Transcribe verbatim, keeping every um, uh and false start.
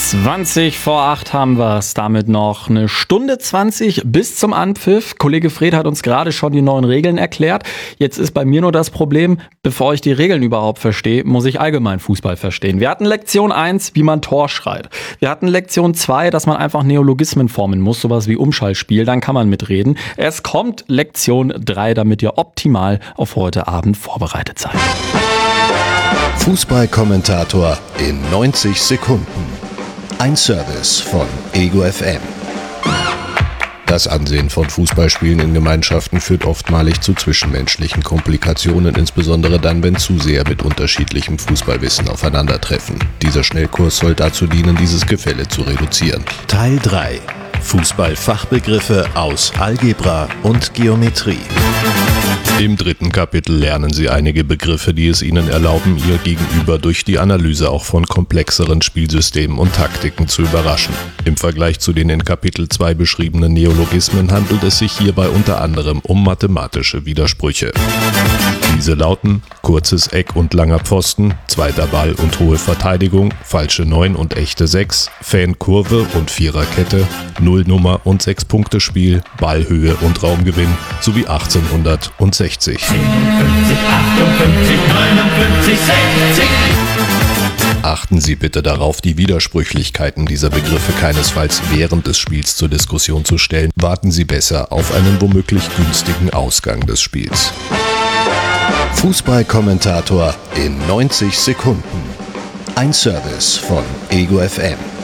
zwanzig vor acht haben wir es. Damit noch eine Stunde zwanzig bis zum Anpfiff. Kollege Fred hat uns gerade schon die neuen Regeln erklärt. Jetzt ist bei mir nur das Problem, bevor ich die Regeln überhaupt verstehe, muss ich allgemein Fußball verstehen. Wir hatten Lektion eins, wie man Tor schreit. Wir hatten Lektion zwei, dass man einfach Neologismen formen muss, sowas wie Umschaltspiel, dann kann man mitreden. Es kommt Lektion drei, damit ihr optimal auf heute Abend vorbereitet seid. Fußballkommentator in neunzig Sekunden. Ein Service von Ego F M. Das Ansehen von Fußballspielen in Gemeinschaften führt oftmalig zu zwischenmenschlichen Komplikationen, insbesondere dann, wenn Zuseher mit unterschiedlichem Fußballwissen aufeinandertreffen. Dieser Schnellkurs soll dazu dienen, dieses Gefälle zu reduzieren. Teil drei. Fußballfachbegriffe aus Algebra und Geometrie. Im dritten Kapitel lernen Sie einige Begriffe, die es Ihnen erlauben, Ihr Gegenüber durch die Analyse auch von komplexeren Spielsystemen und Taktiken zu überraschen. Im Vergleich zu den in Kapitel zwei beschriebenen Neologismen handelt es sich hierbei unter anderem um mathematische Widersprüche. Diese lauten: kurzes Eck und langer Pfosten, zweiter Ball und hohe Verteidigung, falsche neun und echte sechs, Fankurve und Viererkette, Nullnummer und Sechs-Punkte-Spiel, Ballhöhe und Raumgewinn sowie achtzehnhundertsechzig. fünfzig, achtundfünfzig, neunundfünfzig, sechzig. Achten Sie bitte darauf, die Widersprüchlichkeiten dieser Begriffe keinesfalls während des Spiels zur Diskussion zu stellen. Warten Sie besser auf einen womöglich günstigen Ausgang des Spiels. Fußballkommentator in neunzig Sekunden. Ein Service von Ego F M.